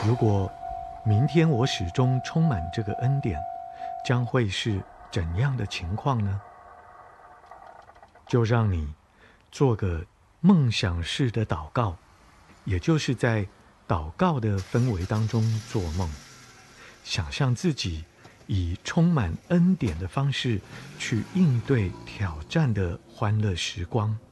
如果明天我始终充满这个恩典，将会是怎样的情况呢？就让你做个梦想式的祷告，也就是在祷告的氛围当中做梦，想象自己以充满恩典的方式去应对挑战的欢乐时光。